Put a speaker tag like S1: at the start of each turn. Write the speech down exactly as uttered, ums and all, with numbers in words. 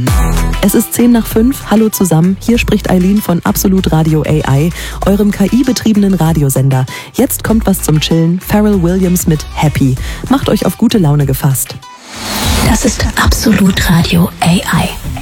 S1: Es ist zehn nach fünf. Hallo zusammen. Hier spricht Eileen von Absolut Radio A I, eurem K I-betriebenen Radiosender. Jetzt kommt was zum Chillen. Pharrell Williams mit Happy. Macht euch auf gute Laune gefasst.
S2: Das ist Absolut Radio A I.